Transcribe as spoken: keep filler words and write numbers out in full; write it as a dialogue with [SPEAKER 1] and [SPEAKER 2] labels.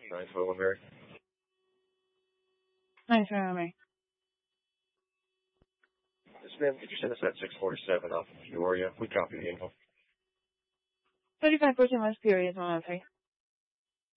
[SPEAKER 1] nine twelve Mary.
[SPEAKER 2] nine twelve Mary.
[SPEAKER 1] Yes, ma'am. Could you send us that six forty-seven off of Peoria? We copy the info.
[SPEAKER 2] thirty-five percent less period one oh three.